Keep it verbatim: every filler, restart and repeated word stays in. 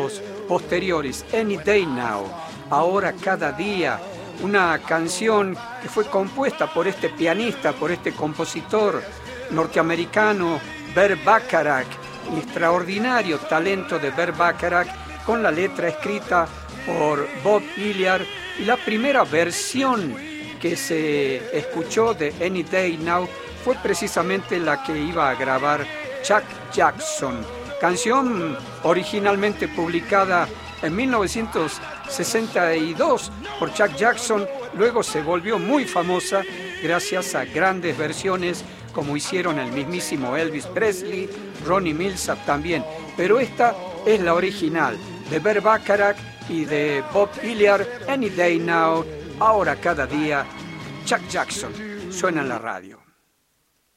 discos posteriores, Any Day Now, Ahora Cada Día, una canción que fue compuesta por este pianista, por este compositor norteamericano, Burt Bacharach, el extraordinario talento de Burt Bacharach, con la letra escrita por Bob Hilliard, y la primera versión que se escuchó de Any Day Now fue precisamente la que iba a grabar Chuck Jackson, canción originalmente publicada en mil novecientos sesenta y dos por Chuck Jackson. Luego se volvió muy famosa gracias a grandes versiones como hicieron el mismísimo Elvis Presley, Ronnie Milsap también, pero esta es la original de Burt Bacharach y de Bob Hilliard, Any Day Now, Ahora Cada Día. Chuck Jackson suena en la radio.